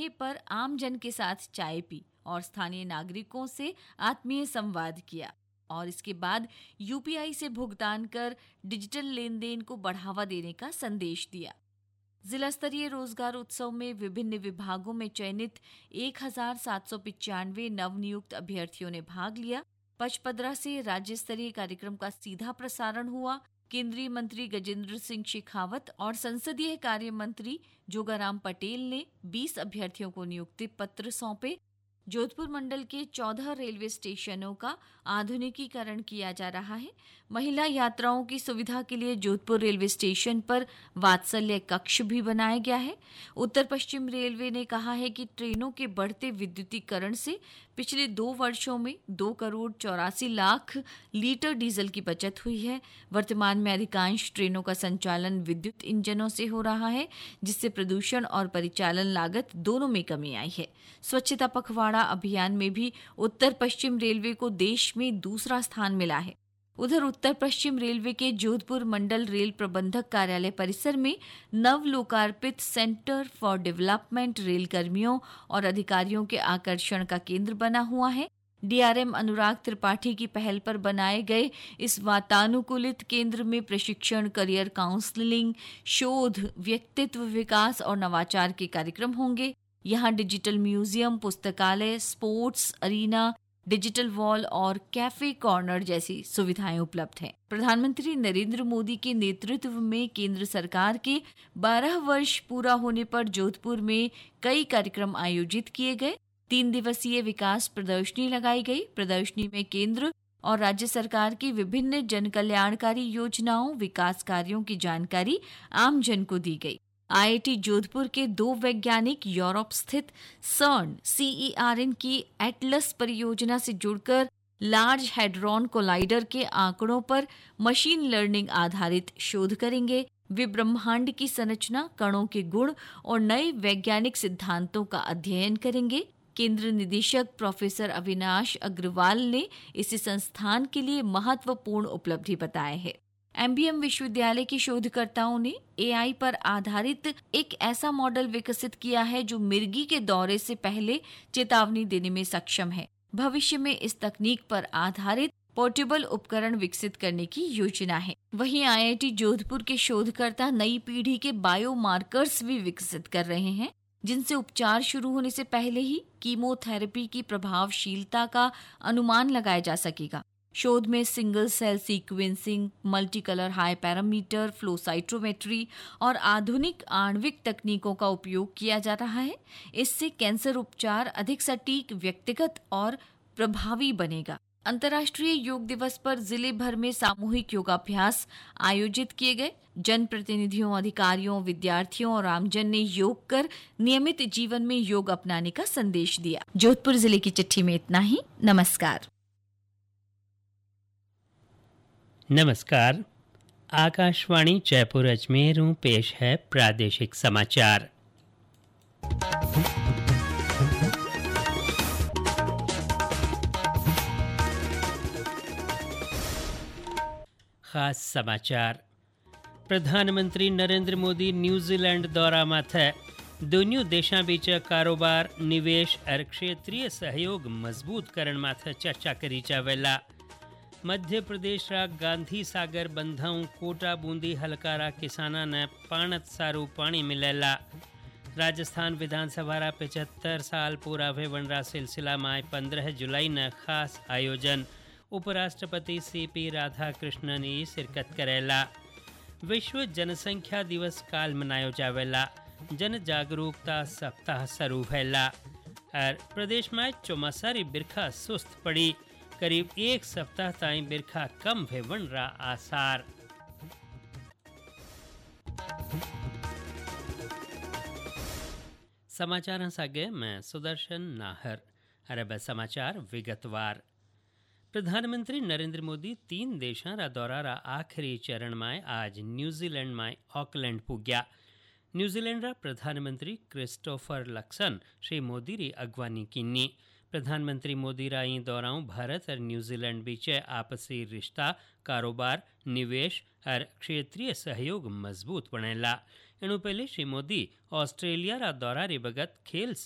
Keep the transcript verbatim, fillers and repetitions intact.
जगह पर आम जन के साथ चाय पी और स्थानीय नागरिकों से आत्मीय संवाद किया और इसके बाद यूपीआई से भुगतान कर डिजिटल लेन देन को बढ़ावा देने का संदेश दिया। जिला स्तरीय रोजगार उत्सव में विभिन्न विभागों में चयनित एक हजार सात सौ पिचानवे नवनियुक्त अभ्यर्थियों ने भाग लिया। पचपदरा से राज्य स्तरीय कार्यक्रम का सीधा प्रसारण हुआ। केंद्रीय मंत्री गजेंद्र सिंह शेखावत और संसदीय कार्य मंत्री जोगाराम पटेल ने बीस अभ्यर्थियों को नियुक्ति पत्र सौंपे। जोधपुर मंडल के चौदह रेलवे स्टेशनों का आधुनिकीकरण किया जा रहा है। महिला यात्राओं की सुविधा के लिए जोधपुर रेलवे स्टेशन पर वात्सल्य कक्ष भी बनाया गया है। उत्तर पश्चिम रेलवे ने कहा है कि ट्रेनों के बढ़ते विद्युतीकरण से पिछले दो वर्षों में दो करोड़ चौरासी लाख लीटर डीजल की बचत हुई है। वर्तमान में अधिकांश ट्रेनों का संचालन विद्युत इंजनों से हो रहा है, जिससे प्रदूषण और परिचालन लागत दोनों में कमी आई है। स्वच्छता पखवाड़ा अभियान में भी उत्तर पश्चिम रेलवे को देश में दूसरा स्थान मिला है। उधर उत्तर पश्चिम रेलवे के जोधपुर मंडल रेल प्रबंधक कार्यालय परिसर में नव लोकार्पित सेंटर फॉर डेवलपमेंट रेल कर्मियों और अधिकारियों के आकर्षण का केंद्र बना हुआ है। डीआरएम अनुराग त्रिपाठी की पहल पर बनाए गए इस वातानुकूलित केंद्र में प्रशिक्षण, करियर काउंसलिंग, शोध, व्यक्तित्व विकास और नवाचार के कार्यक्रम होंगे। यहाँ डिजिटल म्यूजियम, पुस्तकालय, स्पोर्ट्स अरीना, डिजिटल वॉल और कैफे कॉर्नर जैसी सुविधाएं उपलब्ध हैं। प्रधानमंत्री नरेंद्र मोदी के नेतृत्व में केंद्र सरकार के बारह वर्ष पूरा होने पर जोधपुर में कई कार्यक्रम आयोजित किए गए। तीन दिवसीय विकास प्रदर्शनी लगाई गई। प्रदर्शनी में केंद्र और राज्य सरकार की विभिन्न जनकल्याणकारी योजनाओं, विकास कार्यों की जानकारी आम जन को दी गई। आईआईटी जोधपुर के दो वैज्ञानिक यूरोप स्थित सर्न सीईआरएन की एटलस परियोजना से जुड़कर लार्ज हैड्रॉन कोलाइडर के आंकड़ों पर मशीन लर्निंग आधारित शोध करेंगे। वे ब्रह्मांड की संरचना, कणों के गुण और नए वैज्ञानिक सिद्धांतों का अध्ययन करेंगे। केंद्र निदेशक प्रोफेसर अविनाश अग्रवाल ने इसे संस्थान के लिए महत्वपूर्ण उपलब्धि बताया है। एमबीएम विश्वविद्यालय के शोधकर्ताओं ने एआई पर आधारित एक ऐसा मॉडल विकसित किया है जो मिर्गी के दौरे से पहले चेतावनी देने में सक्षम है। भविष्य में इस तकनीक पर आधारित पोर्टेबल उपकरण विकसित करने की योजना है। वहीं आईआईटी जोधपुर के शोधकर्ता नई पीढ़ी के बायोमार्कर्स भी विकसित कर रहे हैं, जिनसे उपचार शुरू होने से पहले ही कीमोथेरेपी की प्रभावशीलता का अनुमान लगाया जा सकेगा। शोध में single cell sequencing, multi colour high parameter flow cytometry और आधुनिक आणविक तकनीकों का उपयोग किया जा रहा है। इससे कैंसर उपचार अधिक सटीक, व्यक्तिगत और प्रभावी बनेगा। अंतर्राष्ट्रीय योग दिवस पर जिले भर में सामूहिक योगाभ्यास आयोजित किए गए। जनप्रतिनिधियों, अधिकारियों, विद्यार्थियों और आमजन ने योग कर नियमित जीवन में योग अपनाने का संदेश दिया। जोधपुर जिले की चिट्ठी में इतना ही। नमस्कार। नमस्कार। आकाशवाणी जयपुर अजमेर पेश है प्रादेशिक समाचार। खास समाचार। प्रधानमंत्री नरेंद्र मोदी न्यूजीलैंड दौरा माथे। दोनों देशों बीच कारोबार, निवेश और क्षेत्रीय सहयोग मजबूत करण माथे चर्चा करी जावेला। मध्य प्रदेश रा गांधी सागर बंधाऊ कोटा बूंदी हलकारा किसाना ने पाणत सारू पानी मिलेला। राजस्थान विधानसभा रा पचहत्तर साल पूरा भेवण रा सिलसिला में पंद्रह जुलाई न खास आयोजन। उपराष्ट्रपति सीपी राधाकृष्णन ने शिरकत करेला। विश्व जनसंख्या दिवस काल मनायो जावेला। जन जागरूकता सप्ताह शुरू हैला। और प्रदेश में चौमासारी बिरखा सुस्त पड़ी। करीब एक सप्ताह ताईं बिरखा कम भेवण रा आसार। समाचार सागे मैं सुदर्शन नाहर। अरब समाचार विगतवार। प्रधानमंत्री नरेंद्र मोदी तीन देशों रा दौरा रा आखिरी चरण में आज न्यूजीलैंड में ऑकलैंड पुग्या। न्यूजीलैंड रा प्रधानमंत्री क्रिस्टोफर लक्सन श्री मोदी री अगवानी कीनी। प्रधानमंत्री मोदी रा ई दौराओं भारत और न्यूजीलैंड बीच आपसी रिश्ता, कारोबार, निवेश और क्षेत्रीय सहयोग मजबूत बनेला। एनु पहले श्री मोदी ऑस्ट्रेलिया रा दौरा रे बगत खेल